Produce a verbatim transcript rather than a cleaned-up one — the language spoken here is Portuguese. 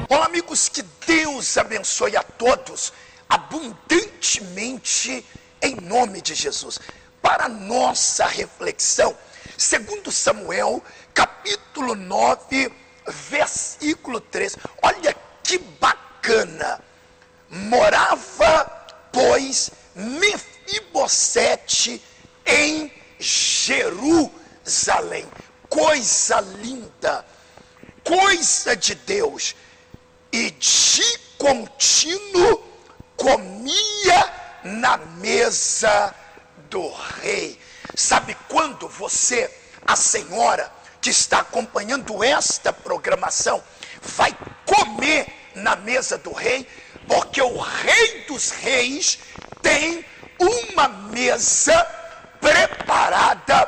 Olá, amigos, que Deus abençoe a todos abundantemente em nome de Jesus. Para nossa reflexão, segundo Samuel, capítulo nove, versículo três. Olha que bacana. Morava, pois, Mefibosete em Jerusalém. Coisa linda, coisa de Deus. E de contínuo comia na mesa do rei. Sabe quando você, a senhora que está acompanhando esta programação, vai comer na mesa do rei? Porque o Rei dos Reis tem uma mesa preparada